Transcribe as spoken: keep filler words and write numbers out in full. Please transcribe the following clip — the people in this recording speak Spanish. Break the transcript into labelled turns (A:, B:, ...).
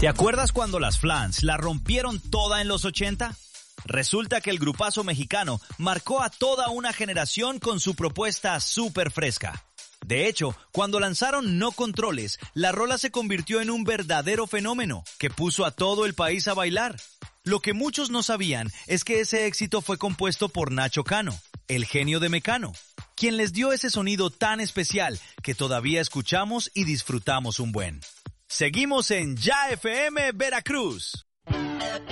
A: ¿Te acuerdas cuando las Flans la rompieron toda en los ochenta? Resulta que el grupazo mexicano marcó a toda una generación con su propuesta súper fresca. De hecho, cuando lanzaron No Controles, la rola se convirtió en un verdadero fenómeno que puso a todo el país a bailar. Lo que muchos no sabían es que ese éxito fue compuesto por Nacho Cano, el genio de Mecano, quien les dio ese sonido tan especial que todavía escuchamos y disfrutamos un buen. Seguimos en Ya F M Veracruz.